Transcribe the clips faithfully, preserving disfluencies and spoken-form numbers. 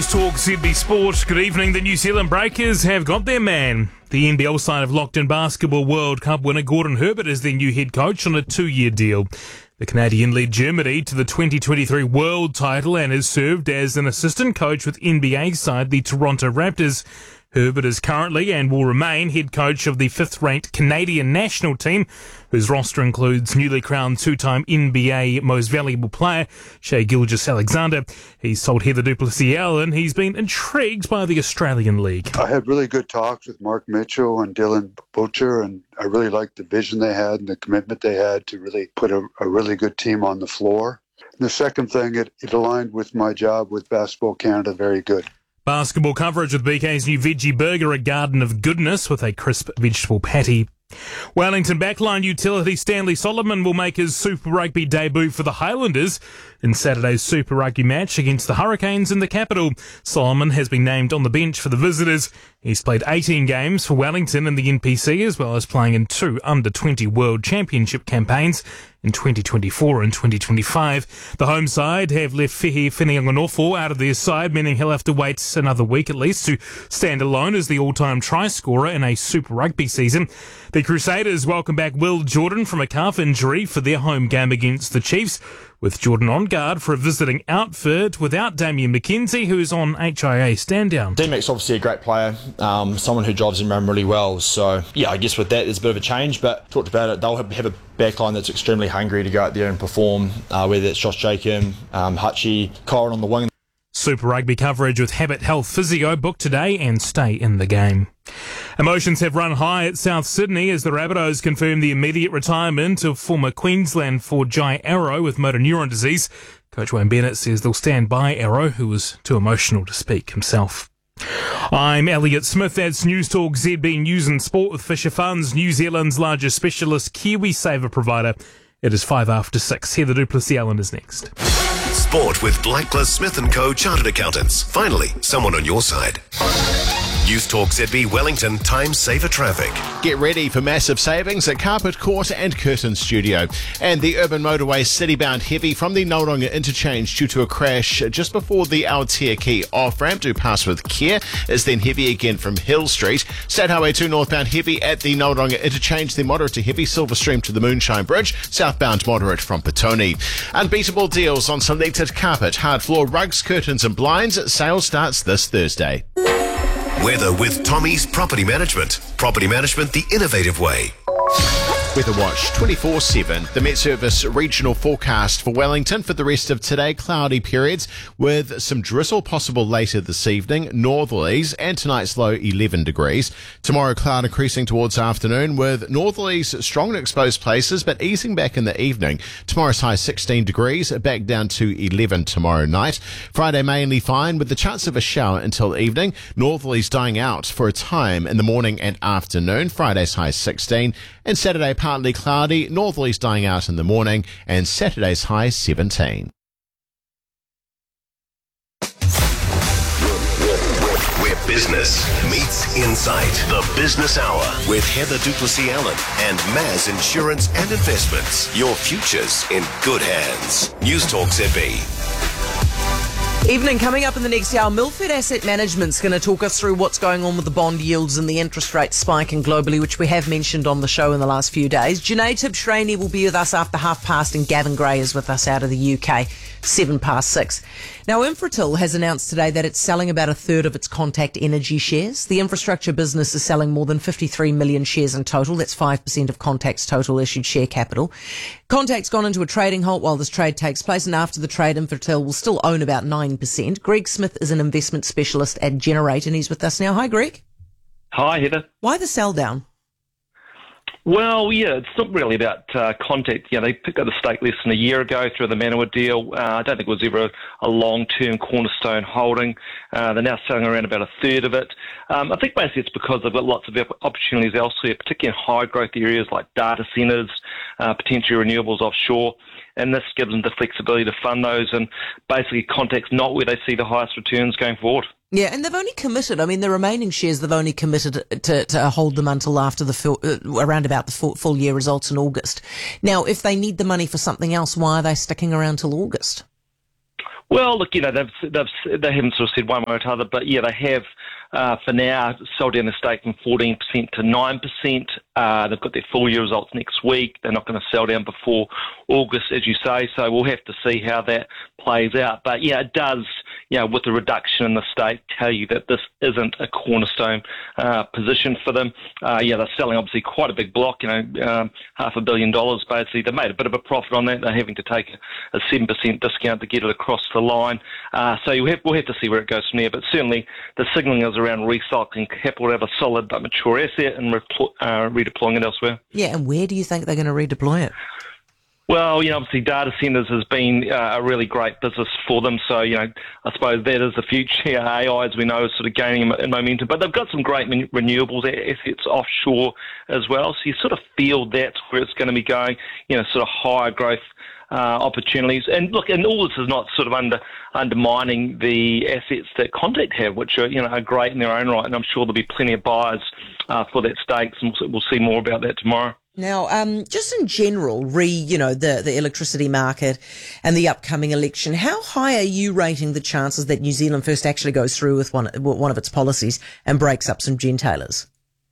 News Talk Sydney Sport. Good evening. The New Zealand Breakers have got their man. The N B L side have locked in Basketball World Cup winner Gordon Herbert as their new head coach on a two-year deal. The Canadian led Germany to the twenty twenty-three world title and has served as an assistant coach with N B A side the Toronto Raptors. Herbert is currently and will remain head coach of the fifth-ranked Canadian national team, whose roster includes newly crowned two-time N B A Most Valuable Player, Shai Gilgeous-Alexander. He's told Heather Duplessis-Allen he's been intrigued by the Australian League. I had really good talks with Mark Mitchell and Dylan Butcher, and I really liked the vision they had and the commitment they had to really put a, a really good team on the floor. And the second thing, it, it aligned with my job with Basketball Canada very good. Basketball coverage with B K's new veggie burger, a garden of goodness with a crisp vegetable patty. Wellington backline utility Stanley Solomon will make his Super Rugby debut for the Highlanders in Saturday's Super Rugby match against the Hurricanes in the capital. Solomon has been named on the bench for the visitors. He's played eighteen games for Wellington in the N P C, as well as playing in two under twenty World Championship campaigns in twenty twenty-four and twenty twenty-five. The home side have left Fehi Finianganofo out of their side, meaning he'll have to wait another week at least to stand alone as the all-time try scorer in a Super Rugby season. The Crusaders welcome back Will Jordan from a calf injury for their home game against the Chiefs, with Jordan on guard for a visiting outfit without Damien McKenzie, who's on H I A stand-down. D-Mac's obviously a great player, um, someone who drives him around really well. So, yeah, I guess with that, there's a bit of a change, but talked about it, they'll have, have a backline that's extremely hungry to go out there and perform, uh, whether it's Josh Jacob, um, Hutchie, Corin on the wing. Super Rugby coverage with Habit Health Physio booked today and stay in the game. Emotions have run high at South Sydney as the Rabbitohs confirm the immediate retirement of former Queensland forward Jai Arrow with motor neuron disease. Coach Wayne Bennett says they'll stand by Arrow, who was too emotional to speak himself. I'm Elliot Smith. That's News Talk Z B News and Sport with Fisher Funds, New Zealand's largest specialist KiwiSaver provider. It is five after six. Heather Duplessis-Allen is next. Sport with Blackler Smith and Co. Chartered Accountants. Finally, someone on your side. News Talk Z B Wellington, time saver traffic. Get ready for massive savings at Carpet Court and Curtin Studio. And the Urban Motorway citybound heavy from the Noronga interchange due to a crash just before the Aotea Quay off-ramp to pass with care is then heavy again from Hill Street. State Highway two northbound heavy at the Noronga interchange, then moderate to heavy Silverstream to the Moonshine Bridge, southbound moderate from Petone. Unbeatable deals on selected carpet, hard floor rugs, curtains and blinds. Sale starts this Thursday. Weather with Tommy's Property Management. Property management the innovative way. Weather Watch twenty-four seven. The Met Service regional forecast for Wellington for the rest of today, cloudy periods with some drizzle possible later this evening, northerlies, and tonight's low eleven degrees. Tomorrow, cloud increasing towards afternoon with northerlies strong in exposed places but easing back in the evening. Tomorrow's high sixteen degrees, back down to eleven tomorrow night. Friday mainly fine with the chance of a shower until evening. Northerlies dying out for a time in the morning and afternoon. Friday's high sixteen. And Saturday partly cloudy, northerlies dying out in the morning, and Saturday's high seventeen. Where business meets insight. The Business Hour with Heather Duplessis-Allen and Maz Insurance and Investments. Your future's in good hands. News Talk Z B. Evening, coming up in the next hour, Milford Asset Management's going to talk us through what's going on with the bond yields and the interest rates spiking globally, which we have mentioned on the show in the last few days. Janae Tibshraeny will be with us after half past, and Gavin Gray is with us out of the U K, seven past six. Now, Infratil has announced today that it's selling about a third of its Contact Energy shares. The infrastructure business is selling more than fifty-three million shares in total. That's five percent of Contact's total issued share capital. Contact's gone into a trading halt while this trade takes place, and after the trade, Infratil will still own about nine percent. Greg Smith is an investment specialist at Generate, and he's with us now. Hi, Greg. Hi, Heather. Why the sell down? Well, yeah, it's not really about uh, Contact. You know, they picked up the stake less than a year ago through the Manawa deal. Uh, I don't think it was ever a, a long-term cornerstone holding. Uh, they're now selling around about a third of it. Um, I think basically it's because they've got lots of opportunities elsewhere, particularly in high-growth areas like data centres, uh, potentially renewables offshore. And this gives them the flexibility to fund those, and basically Contact's not where they see the highest returns going forward. Yeah, and they've only committed, I mean, the remaining shares, they've only committed to, to hold them until after the full, uh, around about the full, full year results in August. Now, if they need the money for something else, why are they sticking around till August? Well, look, you know, they've, they've, they haven't sort of said one way or the other, but yeah, they have, uh, for now, sold down the stake from fourteen percent to nine percent. Uh, they've got their full year results next week. They're not going to sell down before August, as you say, so we'll have to see how that plays out. But yeah, it does, you know, with the reduction in the stake, tell you that this isn't a cornerstone uh, position for them. Uh, yeah, they're selling obviously quite a big block, you know, um, half a billion dollars basically. They made a bit of a profit on that. They're having to take a, a seven percent discount to get it across the line. Uh, so we'll have, we'll have to see where it goes from there. But certainly the signalling is around recycling capital to have a solid but mature asset and repl- uh, redeploying it elsewhere. Yeah, and where do you think they're going to redeploy it? Well, you know, obviously data centres has been uh, a really great business for them. So, you know, I suppose that is the future. A I, as we know, is sort of gaining in momentum. But they've got some great renewables assets offshore as well. So you sort of feel that's where it's going to be going, you know, sort of higher growth uh, opportunities. And look, and all this is not sort of under undermining the assets that Contact have, which are, you know, are great in their own right. And I'm sure there'll be plenty of buyers uh, for that stakes. And we'll, we'll see more about that tomorrow. Now, um, just in general, re, you know, the, the electricity market and the upcoming election, how high are you rating the chances that New Zealand First actually goes through with one, one of its policies and breaks up some gentailers?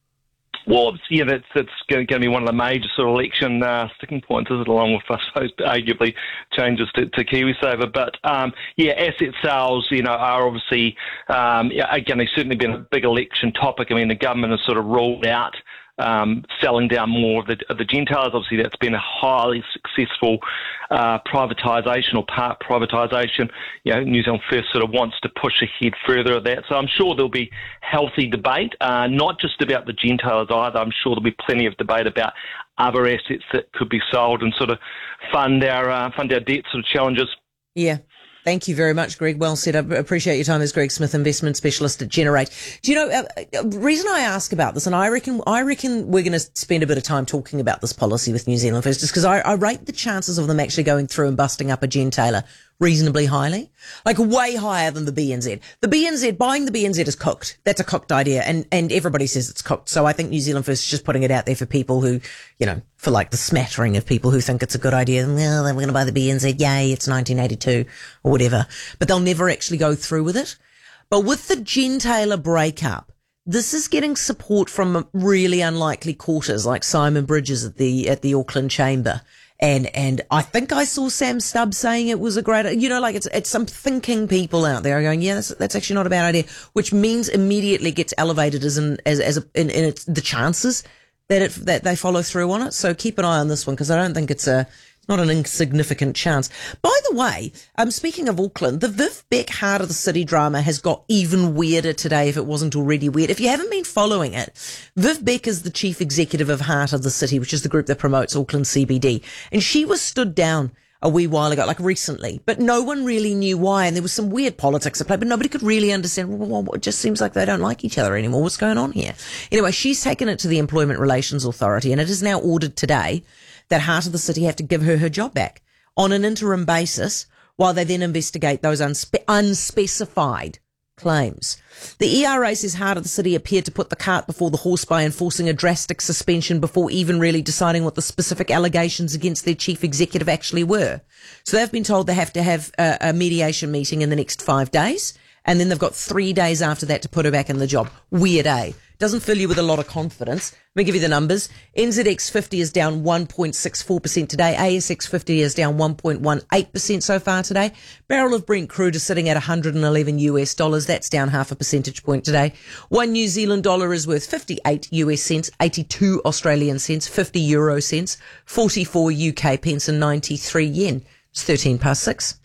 Well, yeah, that's, that's going to be one of the major sort of election uh, sticking points, is it, along with, I suppose, arguably changes to, to KiwiSaver. But, um, yeah, asset sales, you know, are obviously, um, yeah, again, they've certainly been a big election topic. I mean, the government has sort of ruled out Um, selling down more of the, of the gentailers. Obviously, that's been a highly successful uh, privatisation or part privatisation. You know, New Zealand First sort of wants to push ahead further of that. So I'm sure there'll be healthy debate, uh, not just about the gentailers either. I'm sure there'll be plenty of debate about other assets that could be sold and sort of fund our uh, fund our debt sort of challenges. Yeah. Thank you very much, Greg. Well said. I appreciate your time. As Greg Smith, investment specialist at Generate. Do you know, uh, reason I ask about this, and I reckon, I reckon we're going to spend a bit of time talking about this policy with New Zealand First, just because I, I rate the chances of them actually going through and busting up a gentailer reasonably highly, like way higher than the B N Z. The B N Z, buying the B N Z is cooked. That's a cooked idea, and, and everybody says it's cooked. So I think New Zealand First is just putting it out there for people who, you know, for like the smattering of people who think it's a good idea. Well, we're going to buy the B N Z. Yay, it's nineteen eighty-two or whatever. But they'll never actually go through with it. But with the gentailer breakup, this is getting support from really unlikely quarters like Simon Bridges at the, at the Auckland Chamber. And, and I think I saw Sam Stubbs saying it was a great, you know, like it's, it's some thinking people out there going, yeah, that's, that's actually not a bad idea, which means immediately gets elevated as in, as, as a, in, in its, the chances that it, that they follow through on it. So keep an eye on this one, because I don't think it's a, not an insignificant chance. By the way, um, speaking of Auckland, the Viv Beck Heart of the City drama has got even weirder today, if it wasn't already weird. If you haven't been following it, Viv Beck is the chief executive of Heart of the City, which is the group that promotes Auckland C B D. And she was stood down a wee while ago, like recently, but no one really knew why. And there was some weird politics at play, but nobody could really understand. Well, it just seems like they don't like each other anymore. What's going on here? Anyway, she's taken it to the Employment Relations Authority, and it is now ordered today that Heart of the City have to give her her job back on an interim basis while they then investigate those unspe- unspecified claims. The E R A says Heart of the City appeared to put the cart before the horse by enforcing a drastic suspension before even really deciding what the specific allegations against their chief executive actually were. So they've been told they have to have a, a mediation meeting in the next five days, and then they've got three days after that to put her back in the job. Weird, eh? Doesn't fill you with a lot of confidence. Let me give you the numbers. N Z X fifty is down one point six four percent today. A S X fifty is down one point one eight percent so far today. Barrel of Brent crude is sitting at one hundred eleven U S dollars. That's down half a percentage point today. One New Zealand dollar is worth fifty-eight U S cents, eighty-two Australian cents, fifty euro cents, forty-four U K pence and ninety-three yen. It's thirteen past six.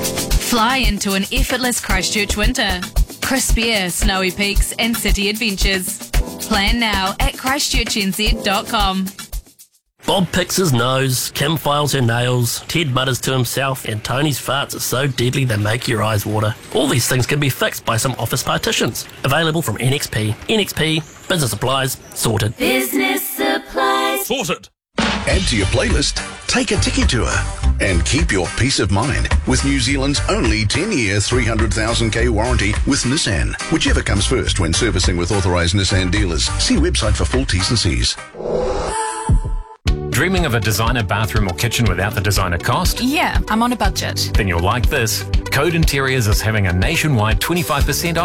Fly into an effortless Christchurch winter. Crisp air, snowy peaks and city adventures. Plan now at christchurch n z dot com. Bob picks his nose, Kim files her nails, Ted mutters to himself, and Tony's farts are so deadly they make your eyes water. All these things can be fixed by some office partitions. Available from N X P. N X P, business supplies, sorted. Business supplies. Sorted. Add to your playlist, take a Tiki tour, and keep your peace of mind with New Zealand's only ten-year, three hundred thousand K warranty with Nissan. Whichever comes first when servicing with authorised Nissan dealers. See website for full T's and C's. Dreaming of a designer bathroom or kitchen without the designer cost? Yeah, I'm on a budget. Then you'll like this. Code Interiors is having a nationwide twenty-five percent off